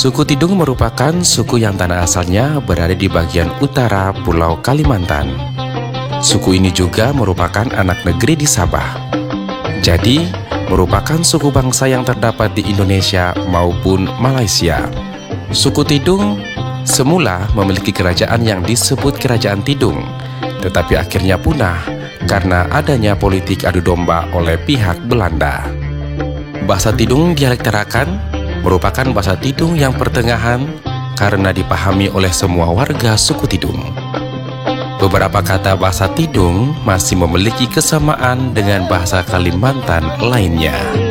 Suku Tidung merupakan suku yang tanah asalnya berada di bagian utara Pulau Kalimantan. Suku ini juga merupakan anak negeri di Sabah. Jadi, merupakan suku bangsa yang terdapat di Indonesia maupun Malaysia. Suku Tidung semula memiliki kerajaan yang disebut Kerajaan Tidung, tetapi akhirnya punah karena adanya politik adu domba oleh pihak Belanda. Bahasa Tidung dialek Tarakan merupakan bahasa Tidung yang pertengahan karena dipahami oleh semua warga suku Tidung. Beberapa kata bahasa Tidung masih memiliki kesamaan dengan bahasa Kalimantan lainnya.